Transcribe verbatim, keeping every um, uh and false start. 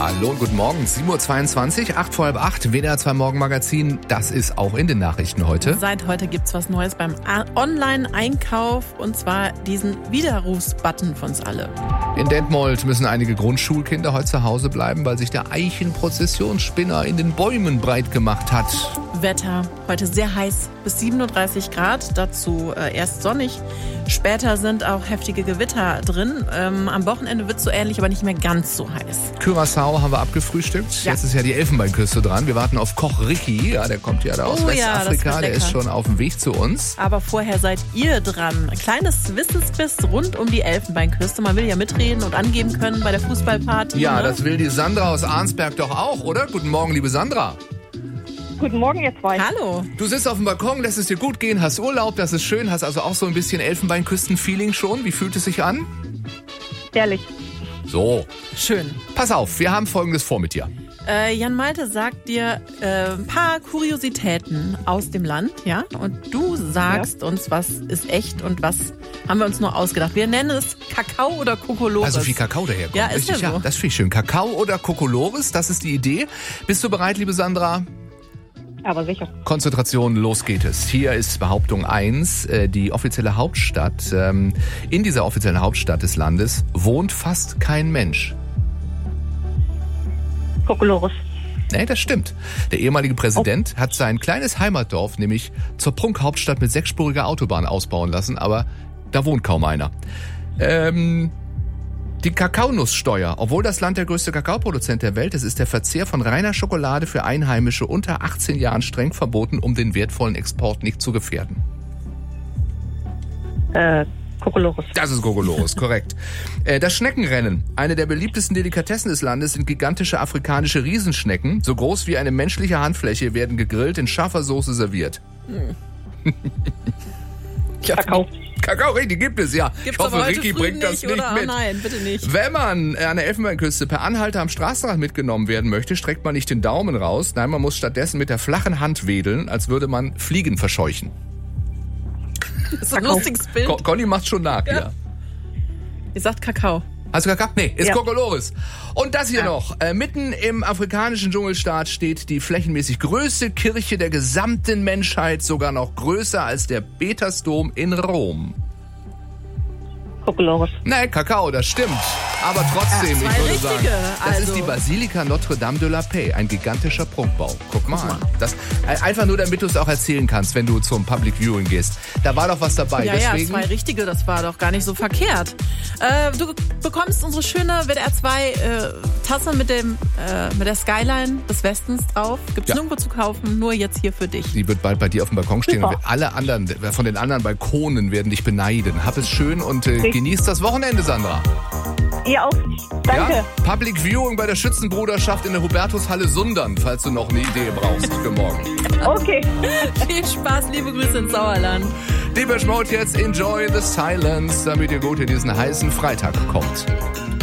Hallo und guten Morgen, sieben Uhr zweiundzwanzig, acht vor halb acht, W D R zwei Morgenmagazin, das ist auch in den Nachrichten heute. Seit heute gibt's was Neues beim Online-Einkauf und zwar diesen Widerrufsbutton von uns alle. In Detmold müssen einige Grundschulkinder heute zu Hause bleiben, weil sich der Eichenprozessionsspinner in den Bäumen breit gemacht hat. Wetter heute sehr heiß, bis siebenunddreißig Grad, dazu äh, erst sonnig. Später sind auch heftige Gewitter drin. Ähm, am Wochenende wird es so ähnlich, aber nicht mehr ganz so heiß. Curaçao haben wir abgefrühstückt. Ja. Jetzt ist ja die Elfenbeinküste dran. Wir warten auf Koch Ricky. Ja, der kommt ja da aus oh, Westafrika. Ja, der ist schon auf dem Weg zu uns. Aber vorher seid ihr dran. Ein kleines Wissensbiss rund um die Elfenbeinküste. Man will ja mitreden und angeben können bei der Fußballparty. Ja, ne? Das will die Sandra aus Arnsberg doch auch, oder? Guten Morgen, liebe Sandra. Guten Morgen, ihr zwei. Hallo. Du sitzt auf dem Balkon, lässt es dir gut gehen, hast Urlaub, das ist schön, hast also auch so ein bisschen Elfenbeinküsten-Feeling schon. Wie fühlt es sich an? Ehrlich. So. Schön. Pass auf, wir haben Folgendes vor mit dir. Äh, Jan Malte sagt dir äh, ein paar Kuriositäten aus dem Land, ja? Und du sagst ja. uns, was ist echt und was haben wir uns nur ausgedacht. Wir nennen es Kakao oder Kokolores. Also wie Kakao daherkommt. Ja, ist richtig, ja so. Ja, das finde ich schön. Kakao oder Kokolores, das ist die Idee. Bist du bereit, liebe Sandra? Aber sicher. Konzentration, los geht es. Hier ist Behauptung eins. Die offizielle Hauptstadt, in dieser offiziellen Hauptstadt des Landes wohnt fast kein Mensch. Kokolores. Nee, das stimmt. Der ehemalige Präsident oh. hat sein kleines Heimatdorf nämlich zur Prunkhauptstadt mit sechsspuriger Autobahn ausbauen lassen, aber da wohnt kaum einer. Ähm... Die Kakaonusssteuer, obwohl das Land der größte Kakaoproduzent der Welt ist, ist der Verzehr von reiner Schokolade für Einheimische unter achtzehn Jahren streng verboten, um den wertvollen Export nicht zu gefährden. Äh, Kokolores. Das ist Kokolores, korrekt. Äh, das Schneckenrennen. Eine der beliebtesten Delikatessen des Landes sind gigantische afrikanische Riesenschnecken. So groß wie eine menschliche Handfläche, werden gegrillt in scharfer Soße serviert. Hm. Kakao. Kakao, richtig, gibt es, ja. Gibt's ich hoffe, Ricky bringt nicht, das nicht oder? mit. Oh nein, bitte nicht. Wenn man an der Elfenbeinküste per Anhalter am Straßenrand mitgenommen werden möchte, streckt man nicht den Daumen raus. Nein, man muss stattdessen mit der flachen Hand wedeln, als würde man Fliegen verscheuchen. Das ist ein lustiges Bild. Con- Conny macht schon nach, ja. ja. Ihr sagt Kakao. Hast du Kakao? Nee, ist ja. Kokolores. Und das hier ja. noch. Äh, mitten im afrikanischen Dschungelstaat steht die flächenmäßig größte Kirche der gesamten Menschheit, sogar noch größer als der Petersdom in Rom. Kokolores. Nein, Kakao, das stimmt. Aber trotzdem, ja, ich würde richtige, sagen, das also. ist die Basilika Notre-Dame de la Paix, ein gigantischer Prunkbau. Guck mal an. Das, einfach nur, damit du es auch erzählen kannst, wenn du zum Public Viewing gehst. Da war doch was dabei. Ja, Deswegen, ja, zwei richtige, das war doch gar nicht so verkehrt. Äh, du bekommst unsere schöne W D R zwei äh, Tasse mit dem äh, mit der Skyline des Westens drauf. Gibt's Ja. nirgendwo zu kaufen, nur jetzt hier für dich. Die wird bald bei dir auf dem Balkon stehen. Super. Und alle anderen, von den anderen Balkonen werden dich beneiden. Hab es schön und äh, genieß das Wochenende, Sandra. Ihr auch. Danke. Ja? Public Viewing bei der Schützenbruderschaft in der Hubertushalle Sundern, falls du noch eine Idee brauchst für morgen. Okay. Viel Spaß, liebe Grüße ins Sauerland. Depeche Mode jetzt Enjoy the Silence, damit ihr gut in diesen heißen Freitag kommt.